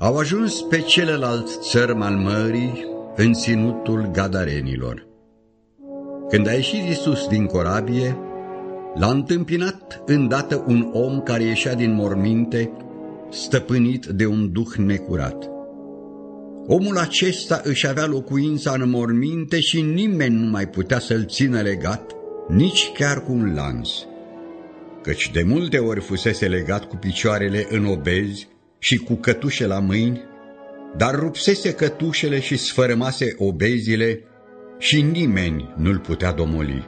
Au ajuns pe celălalt țărm al mării, în ținutul Gadarenilor. Când a ieșit Iisus din corabie, l-a întâmpinat îndată un om care ieșea din morminte, stăpânit de un duh necurat. Omul acesta își avea locuința în morminte și nimeni nu mai putea să-l țină legat, nici chiar cu un lans, căci de multe ori fusese legat cu picioarele în obezi și cu cătușe la mâini, dar rupsese cătușele și sfărâmase obezile și nimeni nu-l putea domoli.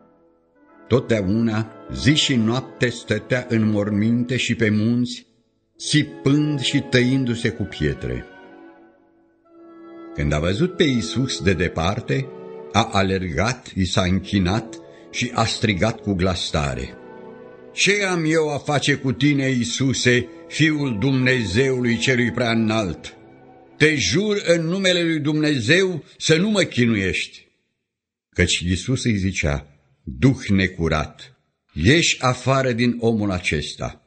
Totdeauna, zi și noapte, stătea în morminte și pe munți, țipând și tăindu-se cu pietre. Când a văzut pe Iisus de departe, a alergat, i s-a închinat și a strigat cu glas tare: „Ce am eu a face cu tine, Iisuse, Fiul Dumnezeului Celui Preaînalt? Te jur în numele lui Dumnezeu să nu mă chinuiești.” Căci Iisus îi zicea: „Duh necurat, ieși afară din omul acesta.”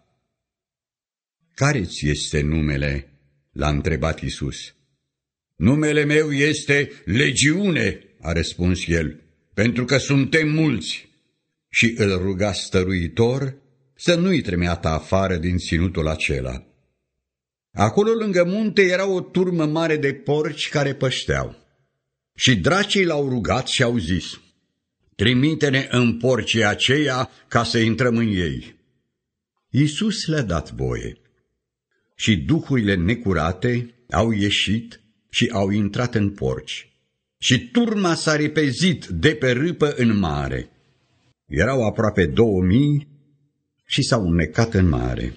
„Care-ți este numele?” l-a întrebat Iisus. „Numele meu este Legiune,” a răspuns el, „pentru că suntem mulți.” Și îl ruga stăruitor să nu-i tremeată afară din ținutul acela. Acolo lângă munte era o turmă mare de porci care pășteau. Și dracii l-au rugat și au zis: „Trimite-ne în porcii aceia ca să intrăm în ei.” Iisus le-a dat voie. Și duhurile necurate au ieșit și au intrat în porci. Și turma s-a repezit de pe râpă în mare. Erau aproape 2000 și s-au înnecat în mare.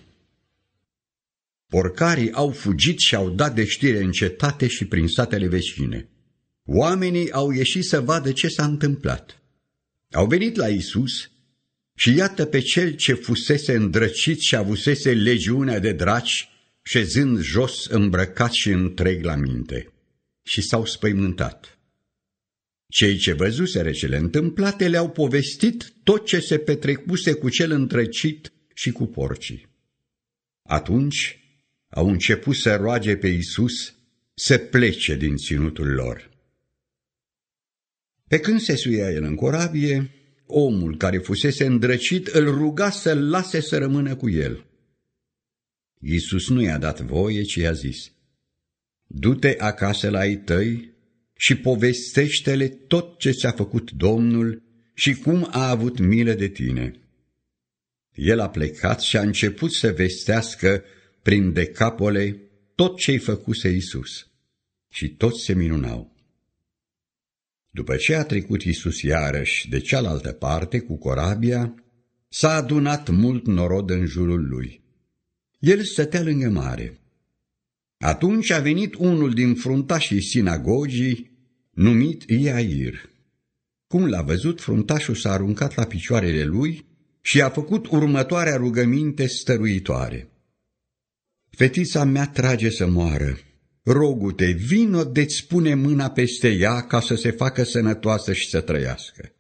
Porcarii au fugit și au dat de știre în cetate și prin satele vecine. Oamenii au ieșit să vadă ce s-a întâmplat. Au venit la Iisus și iată pe cel ce fusese îndrăcit și avusese legiunea de draci, șezând jos, îmbrăcat și întreg la minte. Și s-au spăimântat. Cei ce văzuseră cele întâmplate le-au povestit tot ce se petrecuse cu cel îndrăcit și cu porcii. Atunci au început să roage pe Iisus să plece din ținutul lor. Pe când se suia el în corabie, omul care fusese îndrăcit îl ruga să-l lase să rămână cu el. Iisus nu i-a dat voie, ci i-a zis: „Du-te acasă la ai tăi și povestește-le tot ce ți-a făcut Domnul și cum a avut milă de tine.” El a plecat și a început să vestească prin Decapole tot ce-i făcuse Iisus. Și toți se minunau. După ce a trecut Iisus iarăși de cealaltă parte cu corabia, s-a adunat mult norod în jurul lui. El stătea lângă mare. Atunci a venit unul din fruntașii sinagogii, numit Iair. Cum l-a văzut, fruntașul s-a aruncat la picioarele lui și a făcut următoarea rugăminte stăruitoare: „Fetița mea trage să moară. Rogu-te, vino de-ți pune mâna peste ea ca să se facă sănătoasă și să trăiască.”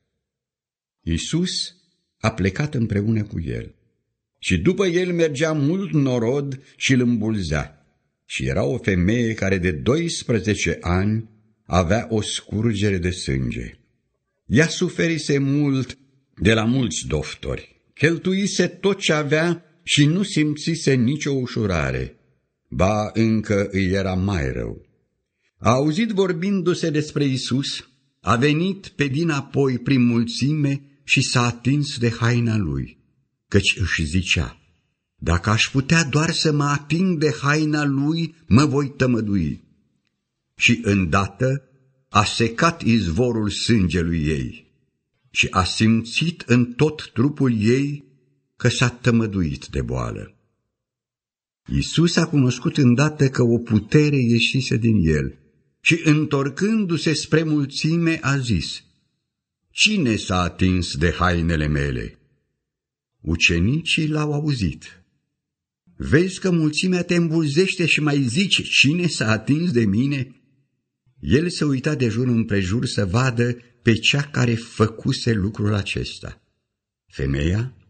Iisus a plecat împreună cu el. Și după el mergea mult norod și îl îmbulzea. Și era o femeie care de 12 ani avea o scurgere de sânge. Ea suferise mult de la mulți doctori, cheltuise tot ce avea și nu simțise nicio ușurare, ba încă îi era mai rău. A auzit vorbindu-se despre Iisus, a venit pe dinapoi prin mulțime și s-a atins de haina lui, căci își zicea: „Dacă aș putea doar să mă ating de haina lui, mă voi tămădui.” Și îndată a secat izvorul sângelui ei și a simțit în tot trupul ei că s-a tămăduit de boală. Iisus a cunoscut îndată că o putere ieșise din el și, întorcându-se spre mulțime, a zis: „Cine s-a atins de hainele mele?” Ucenicii l-au auzit. „Vezi că mulțimea te îmbulzește și mai zici: cine s-a atins de mine?” El se uita de jur împrejur să vadă pe cea care făcuse lucrul acesta. Femeia